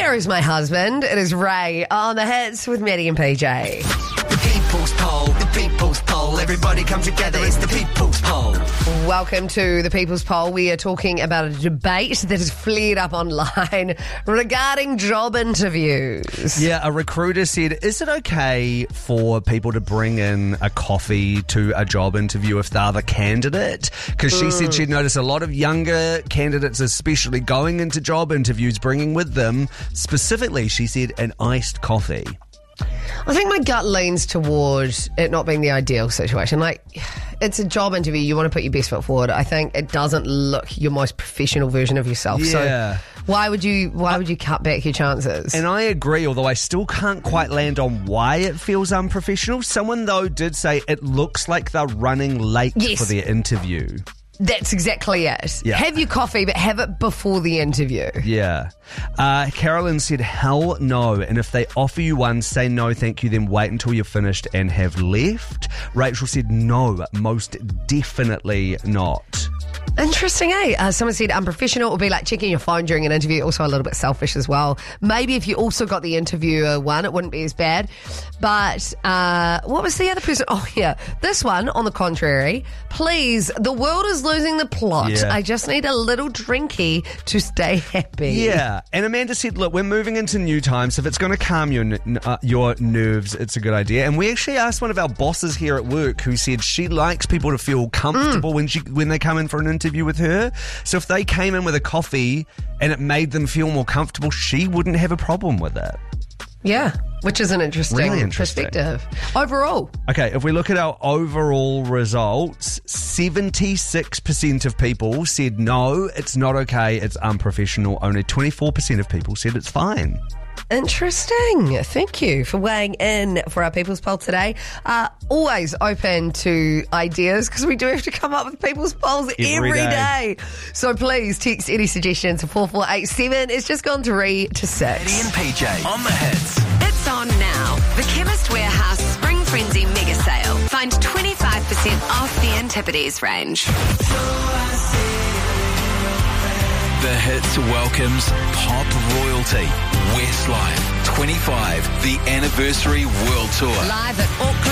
Where is my husband? It is Ray on the hits with Maddie and PJ. The People's Poll, the People's Poll. Everybody come together, it's the People's Poll. Welcome to the People's Poll. We are talking about a debate that has flared up online regarding job interviews. Yeah, a recruiter said, is it okay for people to bring in a coffee to a job interview if they're the candidate? Because she said she'd noticed a lot of younger candidates, especially going into job interviews, bringing with them, specifically, she said, an iced coffee. I think my gut leans towards it not being the ideal situation. Like, it's a job interview. You want to put your best foot forward. I think it doesn't look your most professional version of yourself. Yeah. So why would you cut back your chances? And I agree, although I still can't quite land on why it feels unprofessional. Someone, though, did say it looks like they're running late for their interview. That's exactly it. Yeah. Have your coffee, but have it before the interview. Yeah. Carolyn said, hell no. And if they offer you one, say no, thank you, then wait until you're finished and have left. Rachel said, no, most definitely not. Interesting, eh? Someone said unprofessional would be like checking your phone during an interview. Also a little bit selfish as well. Maybe if you also got the interviewer one, it wouldn't be as bad. But what was the other person? Oh, yeah. This one, on the contrary, please, the world is losing the plot. Yeah. I just need a little drinky to stay happy. Yeah. And Amanda said, look, we're moving into new times. So if it's going to calm your nerves, it's a good idea. And we actually asked one of our bosses here at work who said she likes people to feel comfortable when they come in for an interview with her. So if they came in with a coffee and it made them feel more comfortable, she wouldn't have a problem with it. Yeah, which is an interesting perspective. Overall. Okay, if we look at our overall results, 76% of people said no, it's not okay, it's unprofessional. Only 24% of people said it's fine. Interesting. Thank you for weighing in for our People's Poll today. Always open to ideas because we do have to come up with People's Polls every day. So please text any suggestions to 4487. It's just gone 3 to 6. Eddie and PJ on the hits. It's on now. The Chemist Warehouse Spring Frenzy Mega Sale. Find 25% off the Antipodes range. The Hits welcomes pop royalty. Westlife 25, the anniversary world tour. Live at Auckland.